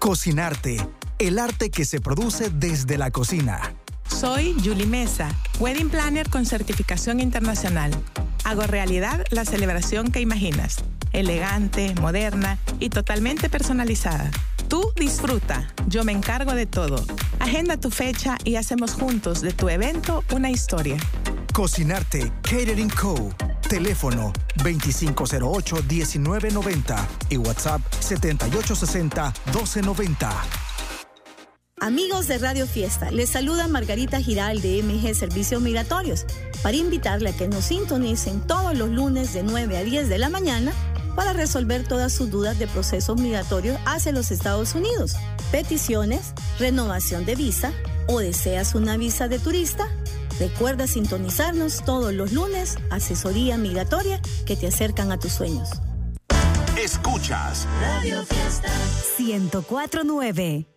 Cocinarte, el arte que se produce desde la cocina. Soy Julie Mesa, Wedding Planner con certificación internacional. Hago realidad la celebración que imaginas. Elegante, moderna y totalmente personalizada. Tú disfruta, yo me encargo de todo. Agenda tu fecha y hacemos juntos de tu evento una historia. Cocinarte, Catering Co. Teléfono 2508-1990 y WhatsApp 7860-1290. Amigos de Radio Fiesta, les saluda Margarita Giral de MG Servicios Migratorios para invitarle a que nos sintonicen todos los lunes de 9 a 10 de la mañana para resolver todas sus dudas de procesos migratorios hacia los Estados Unidos. Peticiones, renovación de visa o deseas una visa de turista. Recuerda sintonizarnos todos los lunes, asesoría migratoria que te acercan a tus sueños. Escuchas Radio Fiesta 104.9.